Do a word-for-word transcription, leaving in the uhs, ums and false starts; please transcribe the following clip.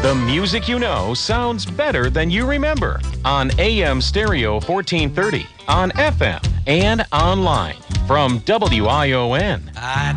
The music you know sounds better than you remember on A M Stereo fourteen thirty, on F M, and online from W I O N. I